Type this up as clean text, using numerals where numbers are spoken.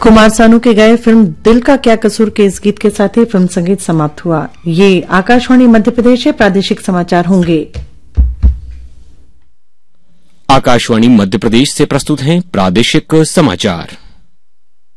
कुमार सानू के गाए फिल्म दिल का क्या कसूर के इस गीत के साथ ही फिल्म संगीत समाप्त हुआ। ये आकाशवाणी मध्य प्रदेश है। प्रादेशिक समाचार होंगे। आकाशवाणी मध्य प्रदेश से प्रस्तुत हैं प्रादेशिक समाचार।